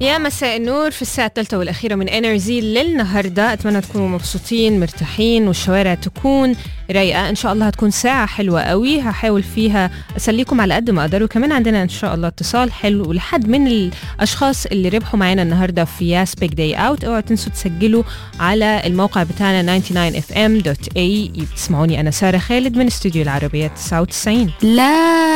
يا مساء النور في الساعة الثالثة والأخيرة من انرجي للنهاردة. أتمنى تكونوا مبسوطين مرتاحين والشوارع تكون رايقة. إن شاء الله هتكون ساعة حلوة قوي، هحاول فيها أسليكم على قد ما أقدر. وكمان عندنا إن شاء الله اتصال حلو ولحد من الأشخاص اللي ربحوا معانا النهاردة في ياس بيج داي أوت. اوعوا تنسوا تسجلوا على الموقع بتاعنا 99fm.ae. تسمعوني أنا سارة خالد من استوديو العربية 99. لا